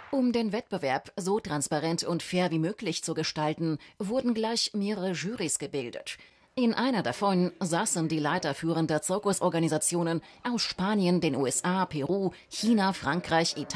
Um den Wettbewerb so transparent und fair wie möglich zu gestalten, wurden gleich mehrere Jurys gebildet. In einer davon saßen die Leiter führender Zirkusorganisationen aus Spanien, den USA, Peru, China, Frankreich, Italien